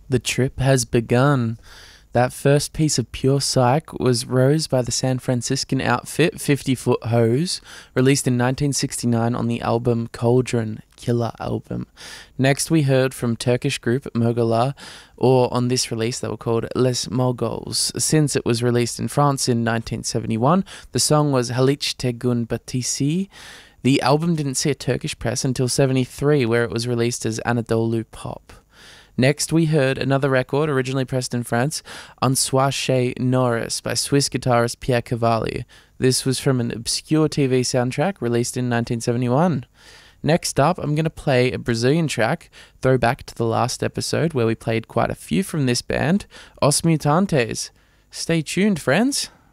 The trip has begun. That first piece of pure psych was Rose by the San Franciscan outfit 50 Foot Hose, released in 1969 on the album Cauldron, killer album. Next we heard from Turkish group Mogola, or on this release they were called Les Mogols. Since it was released in France in 1971, the song was Haliç Tegun Batisi. The album didn't see a Turkish press until 73, where it was released as Anadolu Pop. Next, we heard another record originally pressed in France, Un Soir Chez Norris by Swiss guitarist Pierre Cavalli. This was from an obscure TV soundtrack released in 1971. Next up, I'm going to play a Brazilian track, throwback to the last episode where we played quite a few from this band, Os Mutantes. Stay tuned, friends.